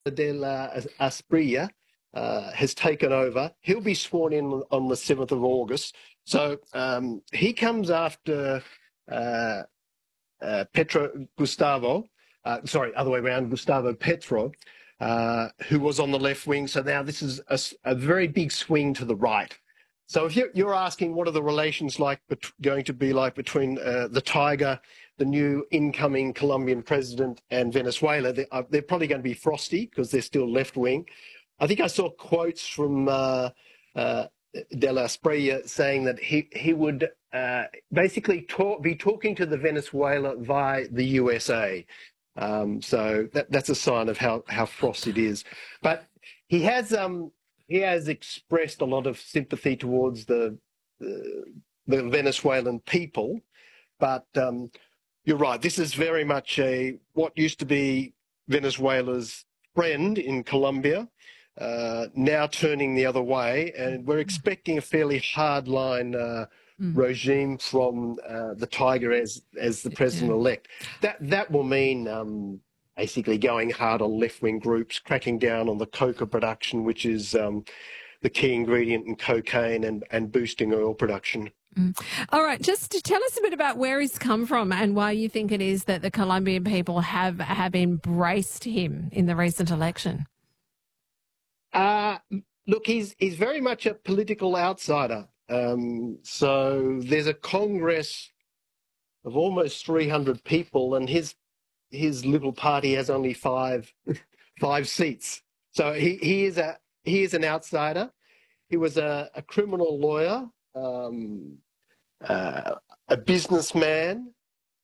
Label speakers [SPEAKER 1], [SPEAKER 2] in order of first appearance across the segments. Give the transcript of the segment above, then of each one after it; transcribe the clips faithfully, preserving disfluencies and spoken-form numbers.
[SPEAKER 1] de la Asprilla uh, has taken over. He'll be sworn in on the seventh of August. So um, he comes after uh, uh, Petro Gustavo, uh, sorry, other way around, Gustavo Petro, uh, who was on the left wing. So now this is a, a very big swing to the right. So if you're, you're asking what are the relations like going to be like between uh, the Tiger, the new incoming Colombian president, and Venezuela, they, uh, they're probably going to be frosty because they're still left wing. I think I saw quotes from uh, uh, De La Espriella saying that he, he would uh, basically talk, be talking to the Venezuela via the U S A. Um, so that, that's a sign of how, how frosty it is. But he has... Um, He has expressed a lot of sympathy towards the uh, the Venezuelan people, but um, you're right. This is very much a what used to be Venezuela's friend in Colombia, uh, now turning the other way, and we're expecting a fairly hardline uh, mm. regime from uh, the Tiger as as the president-elect. That that will mean. Um, basically going hard on left-wing groups, cracking down on the coca production, which is um, the key ingredient in cocaine, and, and boosting oil production.
[SPEAKER 2] Mm. All right, just to tell us a bit about where he's come from and why you think it is that the Colombian people have, have embraced him in the recent election.
[SPEAKER 1] Uh, look, he's, he's very much a political outsider. Um, so there's a Congress of almost three hundred people, and his his Liberal Party has only five five seats. So he, he is a he is an outsider. He was a, a criminal lawyer, um, uh, a businessman.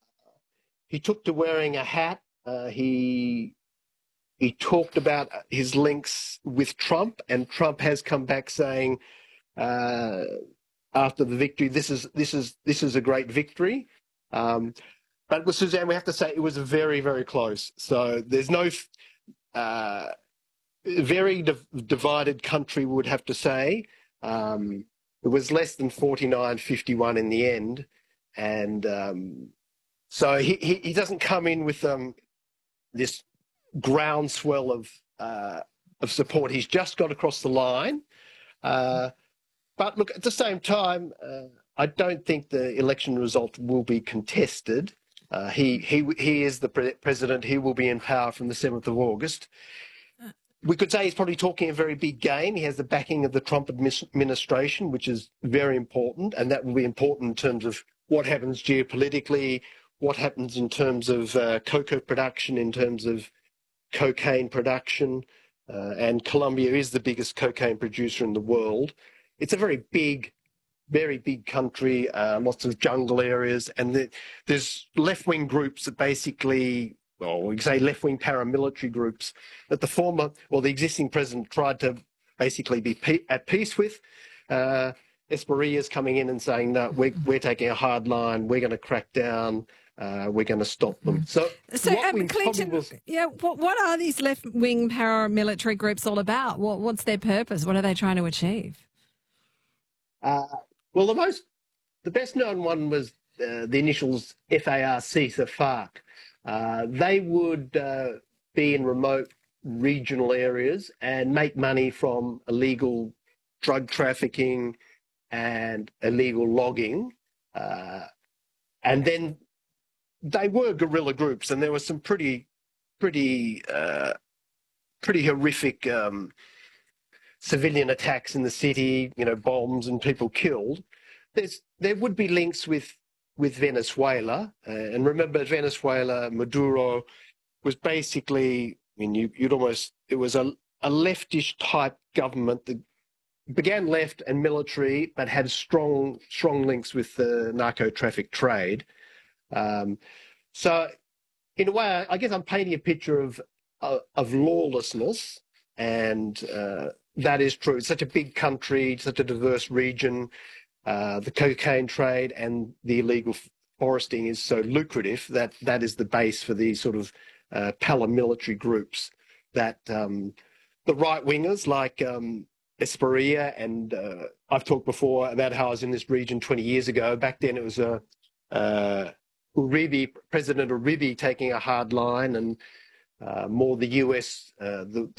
[SPEAKER 1] He took to wearing a hat. Uh, he he talked about his links with Trump, and Trump has come back saying uh, after the victory, this is this is this is a great victory. Um, But with Suzanne, we have to say it was very, very close. So there's no uh, very div- divided country, we would have to say. Um, it was less than forty-nine fifty-one in the end. And um, so he, he, he doesn't come in with um, this groundswell of, uh, of support. He's just got across the line. Uh, but look, at the same time, uh, I don't think the election result will be contested. Uh, he he he is the pre- president. He will be in power from the seventh of August. We could say he's probably talking a very big game. He has the backing of the Trump administration, which is very important, and that will be important in terms of what happens geopolitically, what happens in terms of uh, cocoa production, in terms of cocaine production, uh, and Colombia is the biggest cocaine producer in the world. It's a very big very big country, uh, lots of jungle areas, and the, there's left-wing groups that basically, well, we say left-wing paramilitary groups that the former, or the existing president tried to basically be pe- at peace with. Uh, Esperilla's coming in and saying, no, we're, we're taking a hard line, we're going to crack down, uh, we're going to stop them. So,
[SPEAKER 2] so um, Clinton, will... yeah, what, what are these left-wing paramilitary groups all about? What, what's their purpose? What are they trying to achieve?
[SPEAKER 1] Uh, Well, the most, the best known one was uh, the initials F A R C, so FARC. Uh, they would uh, be in remote regional areas and make money from illegal drug trafficking and illegal logging. Uh, and then they were guerrilla groups, and there were some pretty, pretty, uh, pretty horrific um, civilian attacks in the city, you know, bombs and people killed. There's, there would be links with, with Venezuela. Uh, and remember, Venezuela, Maduro was basically, I mean, you, you'd almost, it was a, a leftish type government that began left and military, but had strong, strong links with the narco traffic trade. Um, so in a way, I guess I'm painting a picture of, of, of lawlessness, and uh, that is true. It's such a big country, such a diverse region. Uh, the cocaine trade and the illegal foresting is so lucrative that that is the base for these sort of uh, paramilitary groups that um, the right-wingers like um, Esperilla, and uh, I've talked before about how I was in this region twenty years ago. Back then it was a uh, Uribe, President Uribe taking a hard line, and uh, more the U S, uh, the,